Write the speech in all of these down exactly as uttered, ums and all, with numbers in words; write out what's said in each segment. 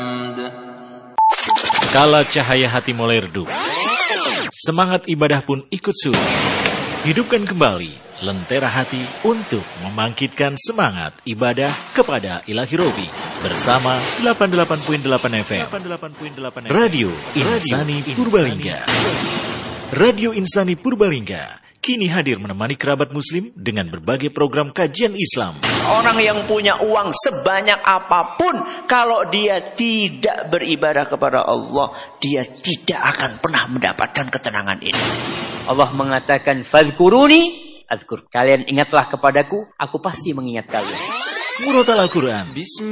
Kala cahaya hati mulai redup, semangat ibadah pun ikut surut. Hidupkan kembali lentera hati untuk membangkitkan semangat ibadah kepada Ilahi Robi bersama delapan puluh delapan koma delapan F M Radio Insani Purbalingga. Radio Insani Purbalingga kini hadir menemani kerabat muslim dengan berbagai program kajian Islam. Orang yang punya uang sebanyak apapun, kalau dia tidak beribadah kepada Allah, dia tidak akan pernah mendapatkan ketenangan ini. Allah mengatakan, "Fadhkuruni adzkur." Kalian ingatlah kepadaku, aku pasti mengingat kalian. Murotal Al-Quran.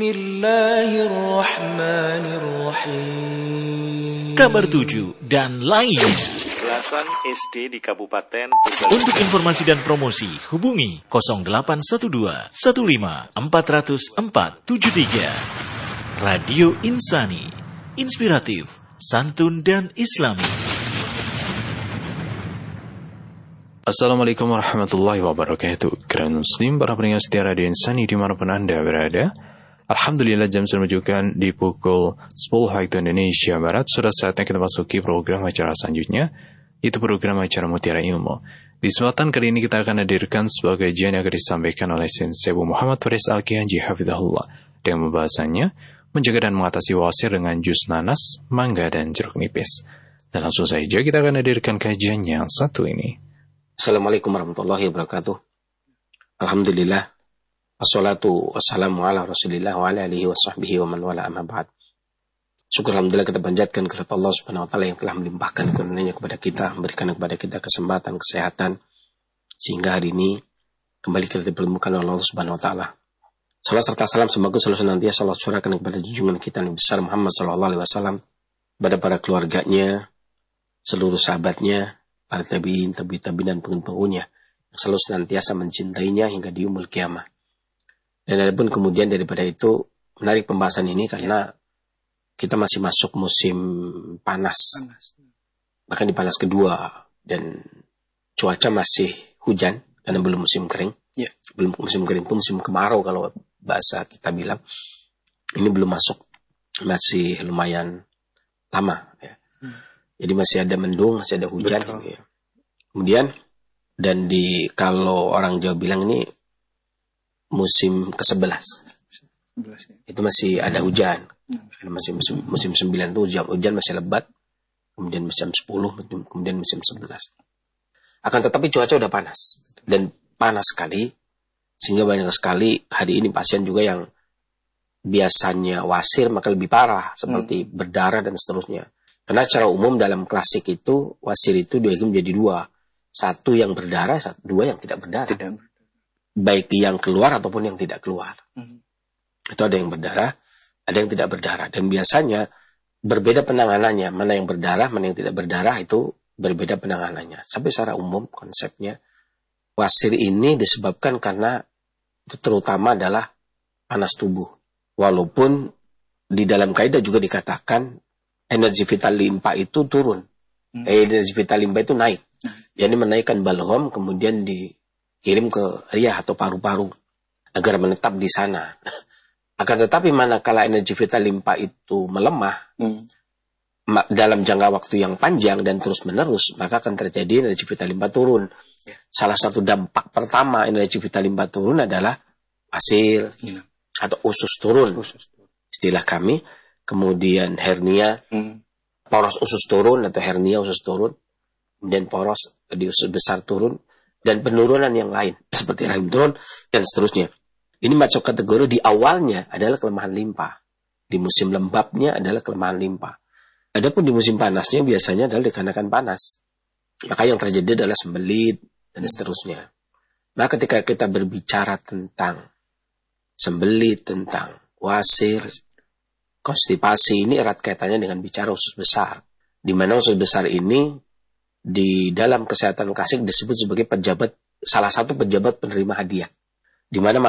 Bismillahirrahmanirrahim. Kabar tujuh dan lainnya. Belasan S D di Kabupaten Purbalingga. Untuk informasi dan promosi, hubungi nol delapan satu dua satu lima empat nol nol empat tujuh tiga. Radio Insani, inspiratif, santun dan islami. Assalamualaikum warahmatullahi wabarakatuh. Kerabat muslim, para pendengar setia Radio Insani dimanapun Anda berada, alhamdulillah jam sudah menunjukkan di pukul sepuluh waktu Indonesia Barat. Sudah saatnya kita masuki program acara selanjutnya, itu program acara Mutiara Ilmu. Di kesempatan kali ini kita akan hadirkan sebuah kajian yang akan disampaikan oleh Sensei Muhammad Faris Al-Kianji Hafidhahullah, dengan pembahasannya menjaga dan mengatasi wasir dengan jus nanas, mangga dan jeruk nipis. Dan langsung saja kita akan hadirkan kajian yang satu ini. Assalamualaikum warahmatullahi wabarakatuh. Alhamdulillah, wassalatu wassalamu ala rasulillah wa ala alihi wa sahbihi wa man wala amma ba'd. Syukur alhamdulillah kita panjatkan kepada Allah subhanahu wa ta'ala yang telah melimpahkan karunia-Nya kepada kita, memberikan kepada kita kesempatan, kesehatan, sehingga hari ini kembali kita dipertemukan oleh Allah subhanahu wa ta'ala. Salam serta salam semoga selalu senantiasa Allah curahkan kepada junjungan kita Nabi besar Muhammad sallallahu alaihi wasallam, kepada para keluarganya, seluruh sahabatnya, para tabi'in, tabi'in, tabi'in dan pengikut-pengikutnya yang selalu senantiasa mencintainya hingga di yaumul qiyamah. Dan adapun kemudian daripada itu, menarik pembahasan ini karena kita masih masuk musim panas, panas. Bahkan di panas kedua, dan cuaca masih hujan karena belum musim kering. Yeah. Belum musim kering itu musim kemarau kalau bahasa kita bilang. Ini belum masuk, masih lumayan lama. Ya. Hmm. Jadi masih ada mendung, masih ada hujan. Ya. Kemudian, dan di kalau orang Jawa bilang ini musim kesebelas. Itu masih ada hujan. Hmm. Masih musim, musim sembilan itu hujan, hujan masih lebat. Kemudian musim sepuluh, kemudian musim sebelas. Akan tetapi cuaca udah panas. Dan panas sekali. Sehingga banyak sekali hari ini pasien juga yang biasanya wasir maka lebih parah. Seperti hmm. berdarah dan seterusnya. Karena secara umum dalam klasik itu, wasir itu dibagi menjadi dua. Satu yang berdarah, satu, dua yang tidak berdarah. Tidak. Baik yang keluar ataupun yang tidak keluar. Hmm. Itu ada yang berdarah, ada yang tidak berdarah. Dan biasanya berbeda penanganannya. Mana yang berdarah, mana yang tidak berdarah itu berbeda penanganannya. Tapi secara umum konsepnya, wasir ini disebabkan karena itu terutama adalah panas tubuh. Walaupun di dalam kaidah juga dikatakan, energi vital limpa itu turun. Hmm. Energi vital limpa itu naik. Hmm. Jadi menaikkan balgham kemudian dikirim ke riyah atau paru-paru agar menetap di sana. Akan tetapi manakala energi vital limpa itu melemah hmm. dalam jangka waktu yang panjang dan terus menerus, maka akan terjadi energi vital limpa turun. Yeah. Salah satu dampak pertama energi vital limpa turun adalah wasir yeah. atau usus turun. Usus. Istilah kami. Kemudian hernia, hmm. poros usus turun atau hernia usus turun, kemudian poros di usus besar turun, dan penurunan yang lain seperti rahim turun dan seterusnya. Ini masuk kategori di awalnya adalah kelemahan limpa, di musim lembabnya adalah kelemahan limpa. Adapun di musim panasnya biasanya adalah dikarenakan panas, maka yang terjadi adalah sembelit dan seterusnya. Maka ketika kita berbicara tentang sembelit, tentang wasir, konstipasi, ini erat kaitannya dengan bicara usus besar. Di mana usus besar ini di dalam kesehatan klasik disebut sebagai pejabat, salah satu pejabat penerima hadiah. Di mana